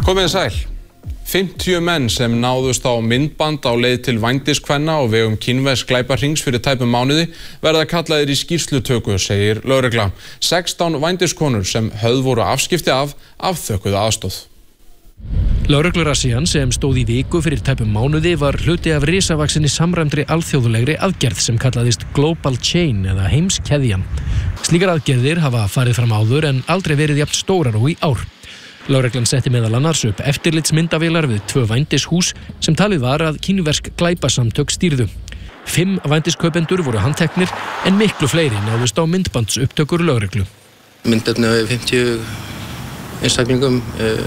Komið sæl. 50 menn sem náðust á myndband á leið til vændiskvenna á vegum kínversks glæpahrings fyrir tæpum mánuði verða kallaðir í skýrslutöku, segir lögregla. 16 vændiskonur sem höfð voru afskipti af afþökkuðu aðstoð. Lögreglurassían sem stóð í viku fyrir tæpum mánuði var hluti af risavaxinni samræmdri alþjóðlegri aðgerð sem kallaðist Global Chain eða heimskeðjan. Slíkar aðgerðir hafa farið fram áður en aldrei verið jafn stórar og í ár. Lögreglan setti meðal annars upp eftirlitsmyndavélar við 2 vændishús sem talið var að kínversk glæpasamtök stýrðu. 5 vændiskaupendur voru handteknir en miklu fleiri náðust á myndbandsupptökur lögreglu. Myndefni af 50 einstaklingum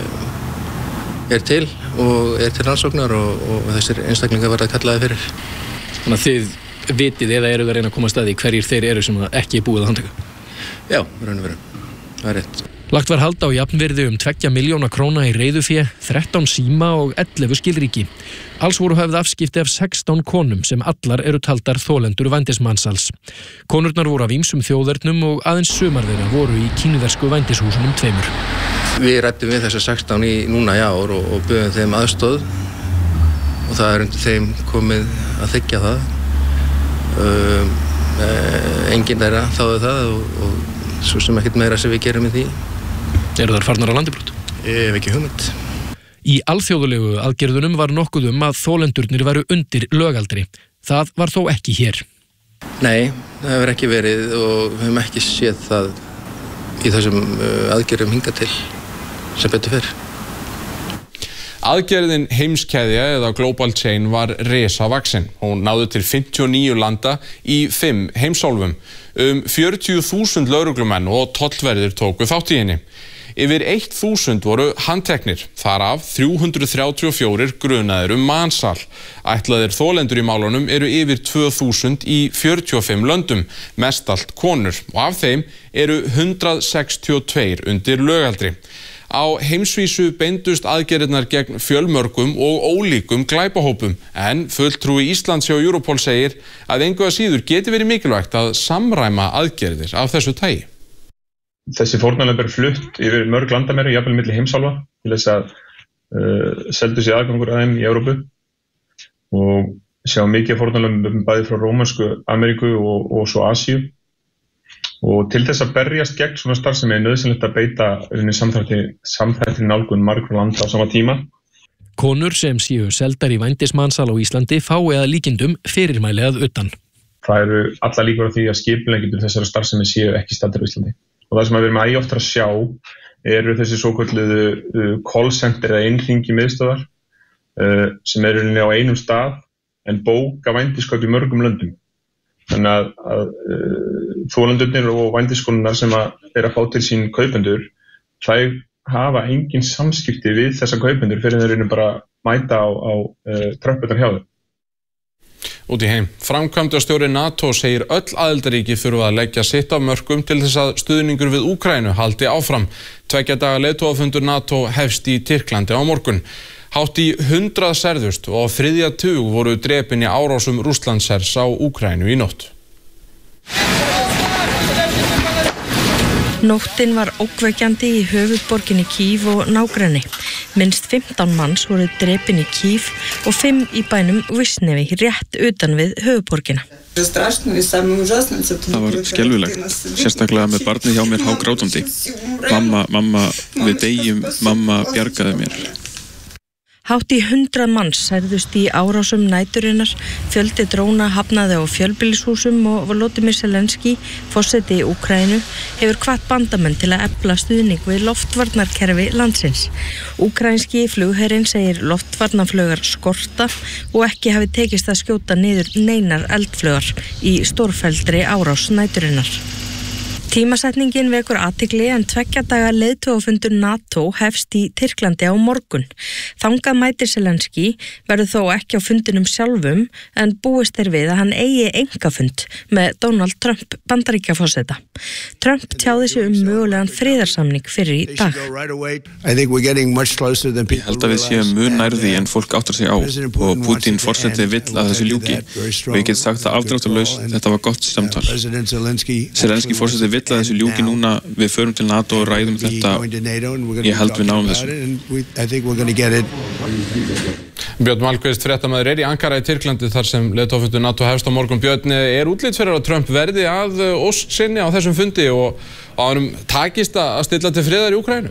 til og til rannsóknar og þessir einstaklingar verða kallaði fyrir. Þannig að þið vitið eða eru að reyna að koma að staði hverjir þeir eru sem ekki er búið að handtaka? Já, raun og veru. Það er rétt. Lagt var hald á jafnvirði 2 milljóna króna í reiðufé, 13 síma og 11 skilríki. Alls voru höfð afskipti af 16 konum sem allar eru taldar þolendur vændismansals. Konurnar voru af ýmsum þjóðernum og aðeins sumar þeirra voru í kínversku vændishúsunum 2. Við ræddum við þessar 16 núna í ár og buðum þeim aðstoð og það er undir þeim komið að þiggja það. Enginn þeirra þáði það og svo sem ekkert meira sem við gerum í því. Eru þar farnar á landibrot? Ég hef ekki hugmynd. Í alþjóðulegu aðgerðunum var nokkuð að þolendurnir væru undir lögaldri. Það var þó ekki hér. Nei, það hefur ekki verið og við höfum ekki séð það í þessum aðgerðum hingað til sem betur fyrr. Aðgerðin heimskeðja eða Global Chain var risavaxin. Hún náði til 59 landa í 5 heimsálfum. 40.000 lögreglumenn og tollverðir tóku þátt í henni. Yfir 1.000 voru handteknir, þar af 334 grunaðir mansal. Ætlaðir þolendur í málunum eru yfir 2.000 í 45 löndum, mestallt konur, og af þeim eru 162 undir lögaldri. Á heimsvísu beindust aðgerðirnar gegn fjölmörgum og ólíkum glæpahópum, en fulltrúi Íslands hjá Europol segir að engu að síður geti verið mikilvægt að samræma aðgerðir af þessu tagi. Þessi fórnarlömb flutt yfir mörg landamæri, jafnvel milli heimsálfa, til þess að seldu sér aðgangur að þeim í Evrópu og sjá mikið fórnarlömbum bæði frá Rómansku Ameríku og svo Asíu. Og til þess að berjast gegn svona starfsemi er nauðsynlegt að beita samþættri nálgun margra landa á sama tíma. Konur sem séu seldar í vændismansal á Íslandi fái að líkindum fyrirmæli að utan. Það eru alla líkur á því að skipuleggjendur þessara starfsemi séu ekki staddir á Íslandi. Og það sem við erum æ oftar að sjá eru þessi svokölluðu call center eða innhringi miðstöðvar sem eru á einum stað en bóka vændiskaup í mörgum löndum. Þannig að þolendurnir og vændiskonurnar sem eru að fá til sín kaupendur, þær hafa engin samskipti við þessa kaupendur fyrir þeir eru bara mæta á tröppurnar hjá þeim. Út í heim. Framkvæmdastjóri NATO segir öll aðildarríki þurfa að leggja sitt af mörkum til þess að stuðningur við Úkraínu haldi áfram. 2 daga leiðtogafundur NATO hefst í Tyrklandi á morgun. Hátt í 100 særðust og á 3. tug voru drepin í árásum Rússlandshers á Úkraínu í nótt. Nóttin var ógnvekjandi í höfuðborginni Kív og nágrenni. Minnst 15 manns voru drepin í Kív og 5 í bænum Visnevi, rétt utan við höfuðborgina. Það var skelfilegt, sérstaklega með barnið hjá mér hágrátandi. Mamma, við deyjum, mamma bjargaði mér. Hátt í 100 manns særðust í árásum næturinnar, fjöldi dróna hafnaði á fjölbýlishúsum og Volodymyr Zelenský, forseti Úkraínu, hefur hvatt bandamenn til að efla stuðning við loftvarnarkerfi landsins. Úkraínski flugherinn segir loftvarnarflaugar skorta og ekki hafi tekist að skjóta niður neinar eldflaugar í stórfelldri árás næturinnar. Tímasetningin vekur athygli en 2 daga leiðtogafundur NATO hefst í Tyrklandi á morgun. Þangað mætir Zelenský verður þó ekki á fundinum sjálfum en búist við að hann eigi einkafund með Donald Trump Bandaríkjaforseta. Trump tjáði sig mögulegan friðarsamning fyrir í dag. Ég held að við séum mun nær því en fólk áttar sig á og Putin forseti vill að þessu ljúki og ég get sagt það afdráttarlaust, þetta var gott samtal. Zelenský forseti vill að þessu ljúki núna, við förum til NATO og ræðum þetta, ég held við náum þessu. Björn Malmquist, fréttamaður, í Ankara í Tyrklandi þar sem leiðtogafundur NATO hefst á morgun. Björn, útlit fyrir að Trump verði að ósk sinni á þessum fundi og honum takist að stilla til friðar í Úkraínu?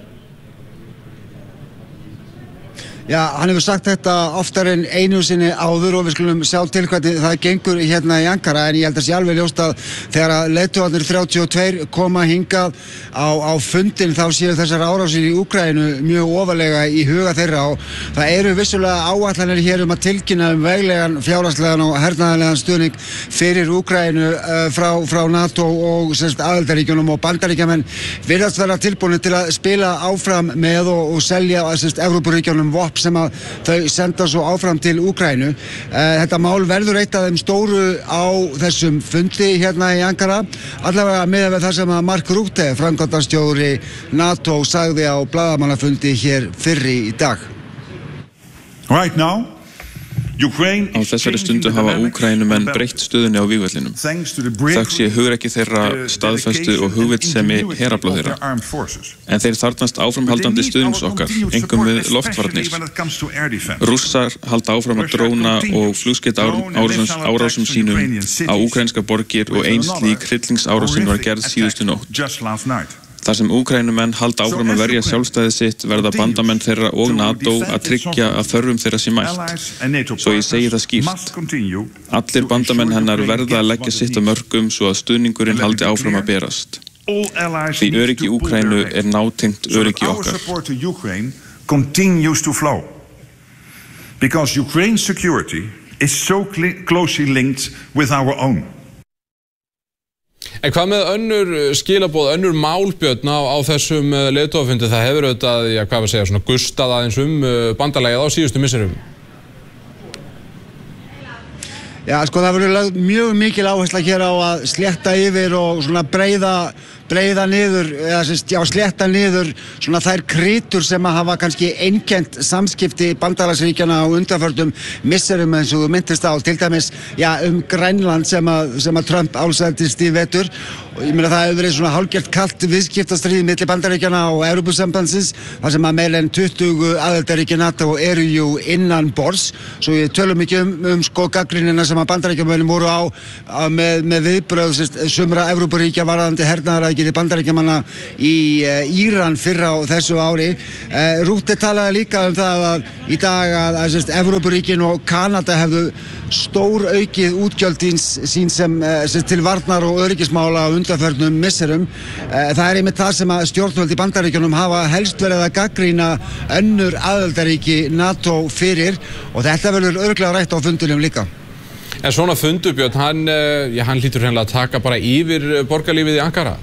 Já, hann hefur sagt þetta oftar en einu sinni áður og við skulum sjá til hvernig það gengur hérna í Ankara, en ég held að sé alveg ljóst að þegar að leiðtogarnir 32 koma hingað á fundin þá séu þessar árásir í Úkraínu mjög ofarlega í huga þeirra og það eru vissulega áætlanir hér að tilkynna veglegan, fjárhagslegan og hernaðarlegan stuðning fyrir Úkraínu frá NATO og aðildarríkjunum, og Bandaríkjamenn virðast vera tilbúnir til að spila áfram með og selja Evrópuríkjunum vopn sem að þau senda svo áfram til Úkraínu. Þetta mál verður eitt af þeim stóru á þessum fundi hérna í Ankara, allavega miðað við það sem að Mark Rutte, framkvæmdastjóri NATO, sagði á blaðamannafundi hér fyrr í dag. Right now, á þessari stundu hafa Úkraínumenn breytt stöðunni á vígvellinum. Þökk sé hugrekki þeirra, staðfestu og hugvitssemi herafla þeirra. En þeir þarfnast áframhaldandi stuðnings okkar, einkum við loftvarnir. Rússar halda áfram að dróna og flugskeyta árásum sínum á úkraínska borgir og ein slík hryllingsárásinn var gerð síðustu nótt. Þar sem Úkraínumenn halda áfram að verja sjálfstæði sitt verða bandamenn þeirra og NATO að tryggja að þörfum þeirra sé mælt. Svo ég segi það skýrt. Allir bandamenn hennar verða að leggja sitt á mörkum svo að stuðningurinn haldi áfram að berast. Því öryggi Úkraínu nátengt öryggi okkar. Because Ukraine's security is so closely linked with our own. En hvað með önnur skilaboð, önnur málbjörn á þessum leiðtogafundi? Það hefur auðvitað, gustað aðeins bandalagið á síðustu misserum. Já, það verður mjög mikil áhersla hér á að slétta yfir og svona breiða niður, slétta niður svona þær krytur sem að hafa kannski einkennt samskipti bandalagsríkjana á undanförnum misserum, eins og þú minntist á, til dæmis Grænland sem að Trump álsældist í vetur. Og ég meina það hefur verið svona hálfgert kalt viðskiptastríð milli Bandaríkjanna og Evrópusambandsins, þar sem að meira en 20 aðildarríki NATO eru jú innan borðs. Svo við tölum ekki gagnrýnina sem að Bandaríkjamönnum voru á með viðbrögð sumra Evrópuríkja varðandi hernaðaraðgerðir Bandaríkjamanna í Íran fyrr á þessu ári. Rutte talaði líka það að í dag að Evrópuríkin og Kanada hefðu stór aukið útgjöld sín sem til varnar og öryggismála á undanförnum misserum. Það einmitt það sem að stjórnvöld í Bandaríkjunum hafa helst verið að gagnrýna önnur aðildarríki NATO fyrir, og þetta verður örugglega rætt á fundunum líka. En svona fundur, Björn, hann hlýtur hreinlega að taka bara yfir borgarlífið í Ankara?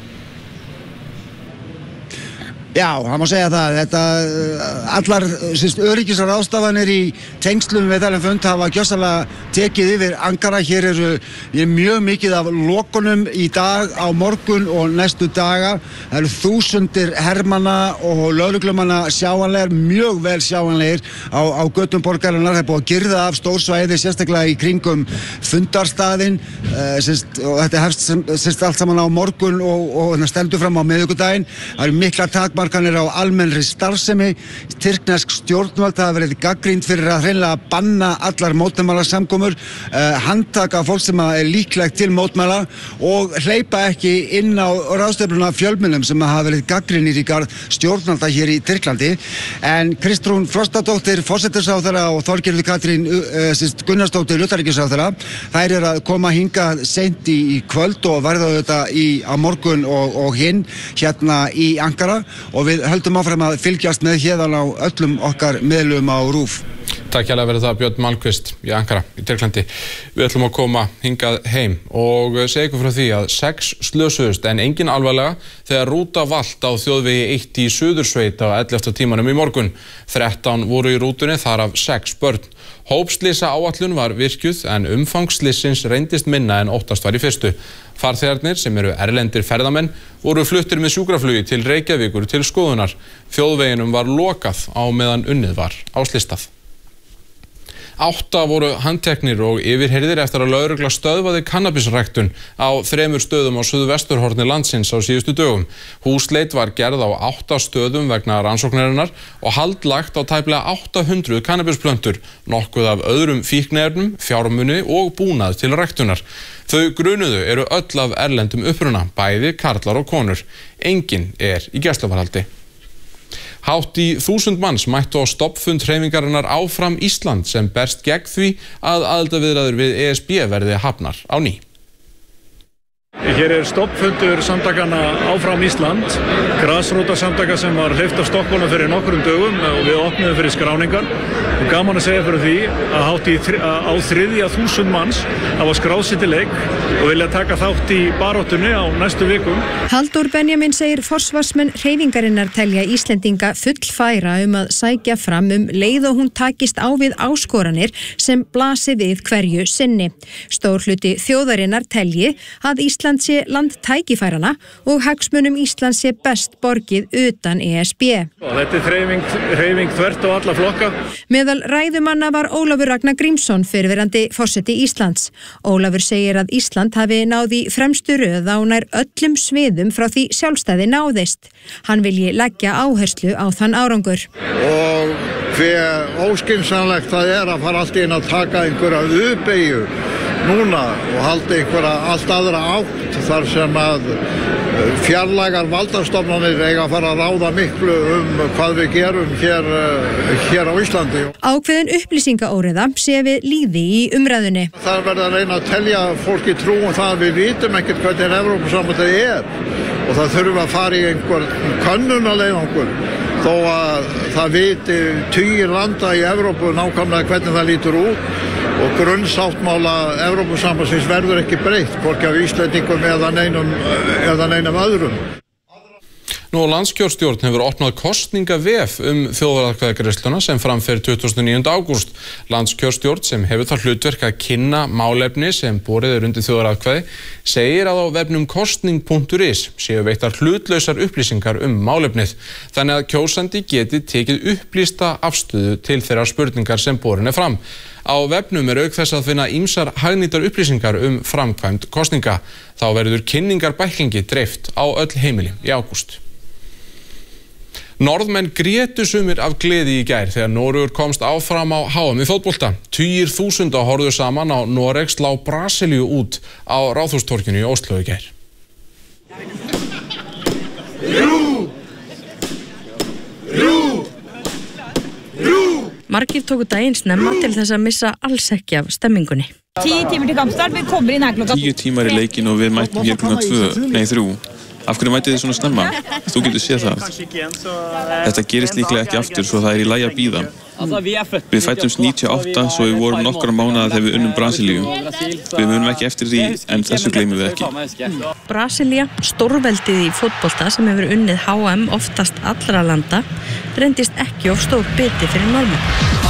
Já, það má segja það. Allar öryggisráðstafanir í tengslum við þennan fund hafa gjörsamlega tekið yfir Ankara. Hér eru mjög mikið af lokunum í dag, á morgun og næstu daga. Það eru þúsundir hermanna og lögreglumanna sjáanlegir, mjög vel sjáanlegir á götum borgarinnar. Það er búið að girða af stórsvæði, sérstaklega í kringum fundarstaðinn. Og þetta hefst allt saman á morgun og stendur fram á miðvikudaginn. Það eru miklar takmarkanir á almennri starfsemi. Tyrknesk stjórnvöld hafa verið gagnrýnd fyrir að hreinlega banna allar mótmælasamkomur, handtaka fólk sem er líklegt til mótmæla og hleypa ekki inn á ráðstefnuna fjölmiðlum sem hafa verið gagnrýnir í garð stjórnvalda hér í Tyrklandi. En Kristrún Frostadóttir, forsætisráðherra, og Þorgerður Katrín Gunnarsdóttir, utanríkisráðherra, þær eru að koma hingað seint í kvöld og verða þetta á morgun og hinn hérna í Ankara, og við höldum áfram að fylgjast með héðan á öllum okkar miðlum á RÚV. Takk hérlega fyrir það, Björn Malmquist í Ankara í Tyrklandi. Við ætlum að koma hingað heim og segja ykkur frá því að 6 slösuðust en engin alvarlega þegar rúta valt á þjóðvegi 1 í Suðursveit á 11. tímanum í morgun. 13 voru í rútunni, þar af 6 börn. Hópslysa áætlun var virkjuð en umfangslysins reyndist minna en óttast var í fyrstu. Farþegarnir, sem eru erlendir ferðamenn, voru fluttir með sjúkraflugi til Reykjavíkur til skoðunar. Þjóðveginum var lokað á meðan unnið var á slystað. 8 voru handteknir og yfirheyrðir eftir að lögregla stöðvaði kannabisræktun á 3 stöðum á suðvesturhorni landsins á síðustu dögum. Húsleit var gerð á 8 stöðum vegna rannsóknarinnar og haldlagt á tæplega 800 kannabisplöntur, nokkuð af öðrum fíkniefnum, fjármuni og búnað til ræktunar. Þau grunuðu eru öll af erlendum uppruna, bæði karlar og konur. Enginn í gæsluvarðhaldi. Hátt í 1000 manns mættu á stoppfund hreyfingarinnar Áfram Ísland sem berst gegn því að aðildarviðræður við ESB verði hafnar á ný. Hér stoppfundur samtakanna Áfram Ísland, grasrótarsamtaka sem var hleypt af stokkunum fyrir nokkrum dögum og við opnuðum fyrir skráningar. Og gaman að segja fyrir því að hátt í á 3.000 manns hafa skráð sig til leik og vilja taka þátt í baráttunni á næstu vikum. Halldór Benjamin segir forsvarsmenn hreyfingarinnar telja Íslendinga fullfæra að sækja fram leið og hún takist á við áskoranir sem blasi við hverju sinni. Stór hluti þjóðarinnar telji að Ísland sé land tækifærana og hagsmunum Íslands sé best borgið utan ESB. Þetta hreyfing þvert á alla flokka. Meðal ræðumanna var Ólafur Ragnar Grímsson, fyrrverandi forseti Íslands. Ólafur segir að Ísland hafi náð í fremstu röð á nær öllum sviðum frá því sjálfstæði náðist. Hann vilji leggja áherslu á þann árangur. Og hver óskynsamlegt það að fara allt inn að taka einhverja uppeyju núna og halda einhverja allt aðra átt þar sem að fjarlægar valdastofnanir eiga að fara að ráða miklu hvað við gerum hér á Íslandi. Ákveðin upplýsingaóreiða sé við líði í umræðunni. Það verður að reyna að telja fólki trú það að við vitum ekkert hvernig Evrópusambandið og það þurfum að fara í einhver könnunarleiðangur þó að það viti tugir landa í Evrópu nákvæmlega hvernig það lítur út og grunnsáttmála Evrópusambandsins verður ekki breytt, hvorki af Íslendingum eða neinum öðrum. Landskjörstjórn hefur opnað kosningavef þjóðaratkvæðagreiðsluna sem framfer 29. ágúst. Landskjörstjórn sem hefur það hlutverk að kynna málefni sem borið undir þjóðaratkvæði segir að á vefnum kosning.is séu veittar hlutlausar upplýsingar málefnið, þannig að kjósandi geti tekið upplýsta afstöðu til þeirra spurningar sem borin fram. Á vefnum auk þess að finna ýmsar hagnýtar upplýsingar framkvæmd kosninga. Þá verður kynningarbæklingi dreift á öll heimili í ágúst. Norðmenn grétu sumir af gleði í gær þegar Noregur komst áfram á HM í fótbolta. Tugir þúsunda horfðu saman á Noreg slá Brasilíu út á Ráðhústorginu í Ósló í gær. Margir tóku daginn snemma til þess að missa alls ekki af stemmingunni. 10 tímar til kampstart, við komum inn klokka 10 tímar í leikin og við mættum hér klukkan 3. Af hverju mætið þið svona snemma? Þú getur séð það. Þetta gerist líklega ekki aftur, svo það í lagi að bíða. Við fættumst 98, svo við vorum nokkra mánaða þegar við unnum Brasilíu. Við munum ekki eftir því, en þessu gleymum við ekki. Brasilía, stórveldið í fótbolta sem hefur unnið HM oftast allra landa, reyndist ekki of stór biti fyrir Norðmenn.